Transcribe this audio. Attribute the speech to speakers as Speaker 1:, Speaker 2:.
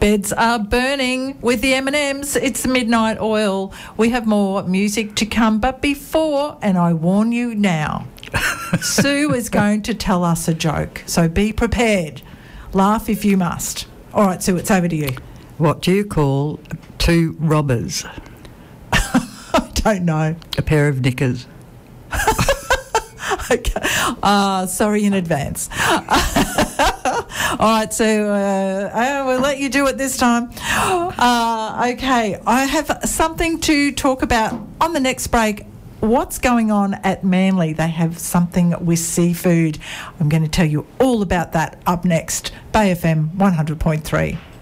Speaker 1: Beds are burning with the M&Ms. It's Midnight Oil. We have more music to come, but before, and I warn you now, Sue is going to tell us a joke, so be prepared. Laugh if you must. All right, Sue, it's over to you.
Speaker 2: What do you call two robbers?
Speaker 1: I don't know.
Speaker 2: A pair of knickers.
Speaker 1: Okay. Sorry in advance. All right, so we'll let you do it this time. Okay, I have something to talk about on the next break. What's going on at Manly? They have something with seafood. I'm going to tell you all about that up next. Bay FM 100.3.